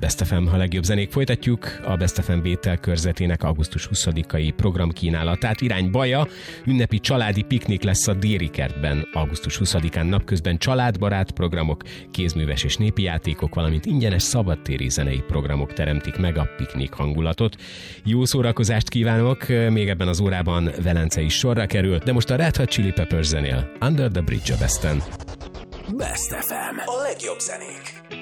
Best FM, a legjobb zenék. Folytatjuk a Best FM vételkörzetének augusztus 20-ai programkínálatát. Irány Baja, ünnepi családi piknik lesz a Déri kertben augusztus 20-án, napközben családbarát programok, kézműves és népi játékok, valamint ingyenes szabadtéri zenei programok teremtik meg a piknik hangulatot. Jó szórakozást kívánok, még ebben az órában Velence is sorra kerül, de most a Red Hot Chili Peppers zenél Under the Bridge a Besten. Best FM, a legjobb zenék.